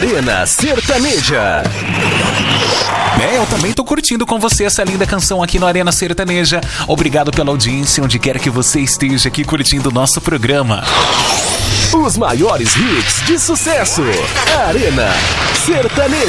Arena Sertaneja. Eu também tô curtindo com você essa linda canção aqui no Arena Sertaneja. Obrigado pela audiência, onde quer que você esteja aqui curtindo o nosso programa. Os maiores hits de sucesso. Arena Sertaneja.